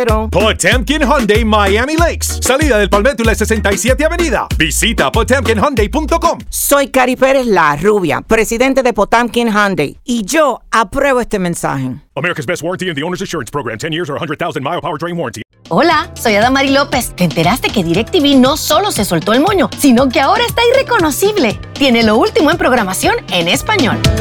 Potemkin Hyundai Miami Lakes. Salida del Palmetto y la 67 Avenida. Visita potemkinhyundai.com. Soy Cari Pérez, la rubia, presidente de Potemkin Hyundai. Y yo apruebo este mensaje. America's Best Warranty and the Owner's Assurance Program. 10 years or 100,000 mile powertrain warranty. Hola, soy Adamari López. ¿Te enteraste que DirecTV no solo se soltó el moño, sino que ahora está irreconocible? Tiene lo último en programación en español.